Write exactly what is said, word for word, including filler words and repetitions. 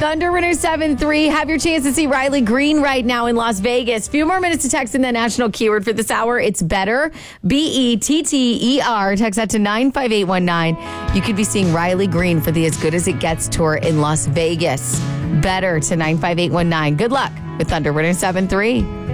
Thunder Winner seven three. Have your chance to see Riley Green right now in Las Vegas. Few more minutes to text in the national keyword for this hour. It's better. B E T T E R. Text that to nine five eight one nine. You could be seeing Riley Green for the As Good As It Gets tour in Las Vegas. Better to nine five eight one nine. Good luck with Thunder Winner seven three.